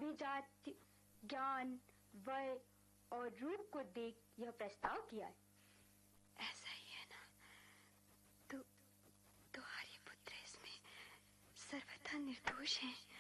अपनी जाति, ज्ञान, वय और रूप को देख यह प्रस्ताव किया है। ऐसा ही है ना? तो आर्यपुत्र इसमें सर्वथा निर्दोष है।